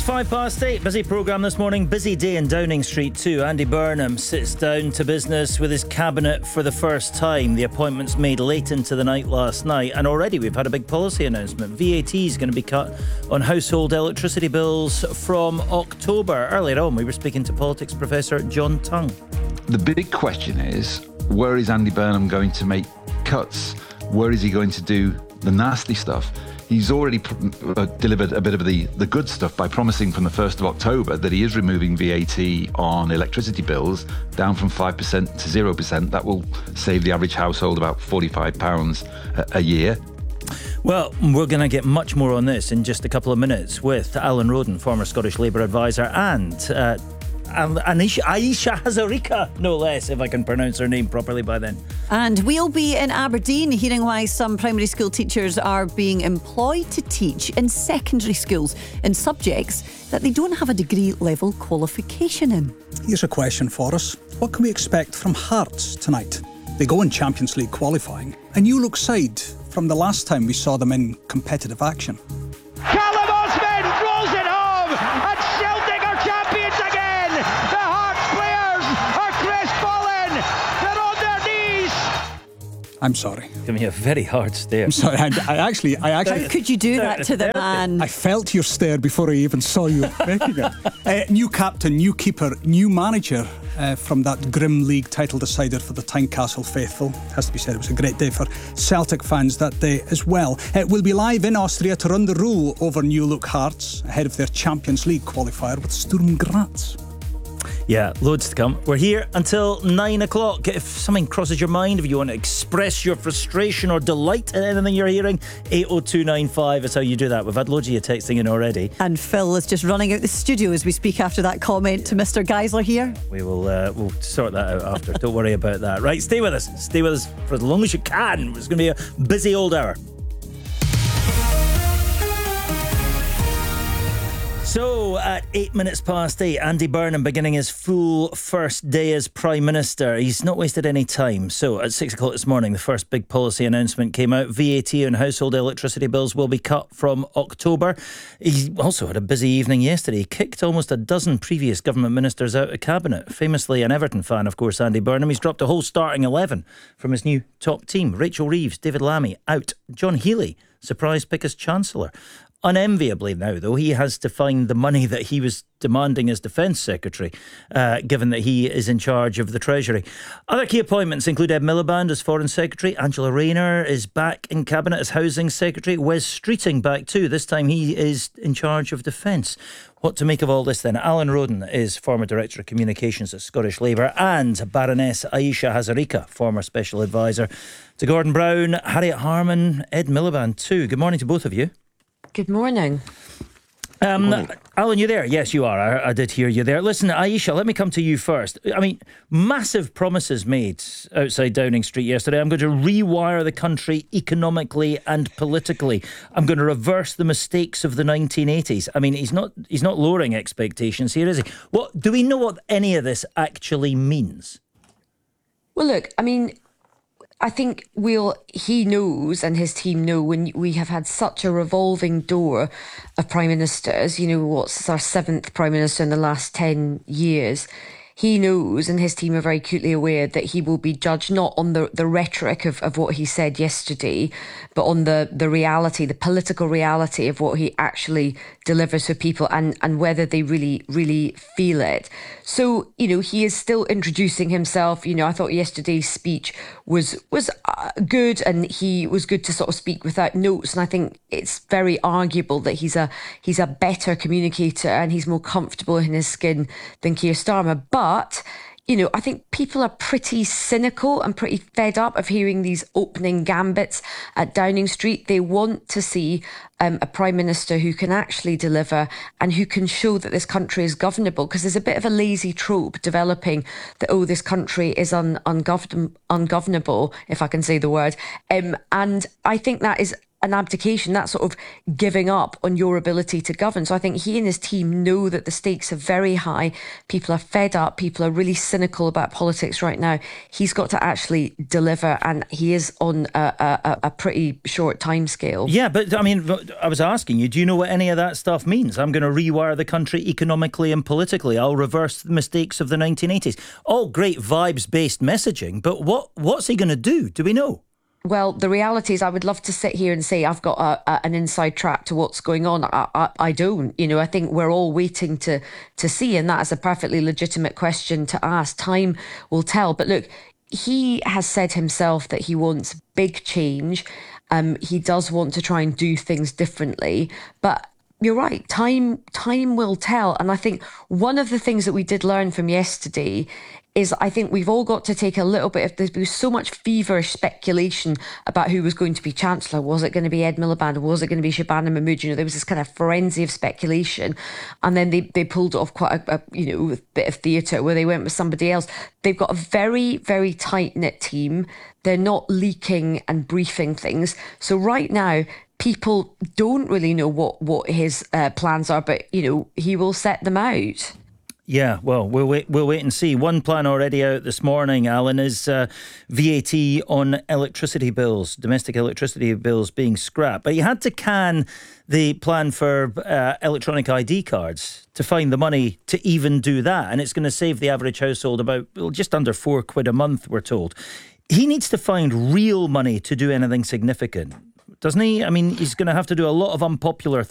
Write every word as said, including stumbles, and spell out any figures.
Five past eight. Busy programme this morning. Busy day in Downing Street too. Andy Burnham sits down to business with his cabinet for the first time. The appointment's made late into the night last night, and already we've had a big policy announcement. V A T is going to be cut on household electricity bills from October. Earlier on, we were speaking to politics professor John Tongue. The big question is, where is Andy Burnham going to make cuts? Where is he going to do the nasty stuff? He's already pr- uh, delivered a bit of the, the good stuff by promising from the first of October that he is removing V A T on electricity bills down from five percent to zero percent. That will save the average household about forty-five pounds a, a year. Well, we're going to get much more on this in just a couple of minutes with Alan Roden, former Scottish Labour advisor, and uh, Anisha, Ayesha Hazarika, no less, if I can pronounce her name properly by then. And we'll be in Aberdeen hearing why some primary school teachers are being employed to teach in secondary schools in subjects that they don't have a degree level qualification in. Here's a question for us. What can we expect from Hearts tonight? They go in Champions League qualifying. A new look side from the last time we saw them in competitive action. Callum Osman rolls it home, and Celtic are champions again. The Hearts players are crestfallen. They're on their knees. I'm sorry. Give me a very hard stare. I'm sorry. I, I actually, I actually. How could you do that to the man? I felt your stare before I even saw you making it. Uh, new captain, new keeper, new manager. Uh, from that grim league title decider for the Tynecastle faithful. It has to be said, it was a great day for Celtic fans that day as well. It will be live in Austria to run the rule over New Look Hearts ahead of their Champions League qualifier with Sturm Graz. Yeah, loads to come. We're here until nine o'clock. If something crosses your mind, if you want to express your frustration or delight at anything you're hearing, eight oh two nine five is how you do that. We've had loads of you texting in already. And Phil is just running out the studio as we speak after that comment to Mister Geisler here. We will uh, we'll sort that out after. Don't worry about that. Right, stay with us. Stay with us for as long as you can. It's going to be a busy old hour. So, at eight minutes past eight, Andy Burnham beginning his full first day as Prime Minister. He's not wasted any time. So, at six o'clock this morning, the first big policy announcement came out. V A T on household electricity bills will be cut from October. He also had a busy evening yesterday. He kicked almost a dozen previous government ministers out of cabinet. Famously an Everton fan, of course, Andy Burnham. He's dropped a whole starting eleven from his new top team. Rachel Reeves, David Lammy out. John Healey, surprise pick as Chancellor. Unenviably now, though, he has to find the money that he was demanding as Defence Secretary, uh, given that he is in charge of the Treasury. Other key appointments include Ed Miliband as Foreign Secretary. Angela Rayner is back in Cabinet as Housing Secretary. Wes Streeting back too. This time he is in charge of Defence. What to make of all this then? Alan Roden is former Director of Communications at Scottish Labour, and Baroness Ayesha Hazarika, former Special Advisor to Gordon Brown, Harriet Harman, Ed Miliband too. Good morning to both of you. Good morning. Um, Alan, you there? Yes, you are. I, I did hear you there. Listen, Ayesha, let me come to you first. I mean, massive promises made outside Downing Street yesterday. I'm going to rewire the country economically and politically. I'm going to reverse the mistakes of the nineteen eighties. I mean, he's not he's not lowering expectations here, is he? What do we know what any of this actually means? Well, look, I mean, I think we'll, he knows and his team know when we have had such a revolving door of prime ministers, you know, what's our seventh prime minister in the last ten years. He knows and his team are very acutely aware that he will be judged not on the, the rhetoric of, of what he said yesterday, but on the, the reality, the political reality of what he actually delivers for people and, and whether they really, really feel it. So, you know, he is still introducing himself. You know, I thought yesterday's speech was was uh, good, and he was good to sort of speak without notes. And I think it's very arguable that he's a he's a better communicator and he's more comfortable in his skin than Keir Starmer. But you know, I think people are pretty cynical and pretty fed up of hearing these opening gambits at Downing Street. They want to see um, a Prime Minister who can actually deliver and who can show that this country is governable, because there's a bit of a lazy trope developing that, oh, this country is un- ungovern- ungovernable, if I can say the word. Um, and I think that is an abdication, that sort of giving up on your ability to govern. So I think he and his team know that the stakes are very high. People are fed up. People are really cynical about politics right now. He's got to actually deliver, and he is on a, a, a pretty short timescale. Yeah, but I mean, I was asking you, do you know what any of that stuff means? I'm going to rewire the country economically and politically. I'll reverse the mistakes of the nineteen eighties. All great vibes-based messaging, but what what's he going to do? Do we know? Well, the reality is I would love to sit here and say I've got a, a, an inside track to what's going on. I, I, I don't. You know, I think we're all waiting to to see, and that is a perfectly legitimate question to ask. Time will tell. But look, he has said himself that he wants big change. Um, he does want to try and do things differently. But you're right, time time will tell. And I think one of the things that we did learn from yesterday is I think we've all got to take a little bit of, there's been so much feverish speculation about who was going to be Chancellor. Was it going to be Ed Miliband? Was it going to be Shabana Mahmood? You know, there was this kind of frenzy of speculation. And then they, they pulled off quite a, a you know, bit of theatre where they went with somebody else. They've got a very, very tight-knit team. They're not leaking and briefing things. So right now, people don't really know what, what his uh, plans are, but, you know, he will set them out. Yeah, well, we'll wait, we'll wait and see. One plan already out this morning, Alan, is uh, V A T on electricity bills, domestic electricity bills being scrapped. But he had to can the plan for uh, electronic I D cards to find the money to even do that. And it's going to save the average household about well, just under four quid a month, we're told. He needs to find real money to do anything significant, doesn't he? I mean, he's going to have to do a lot of unpopular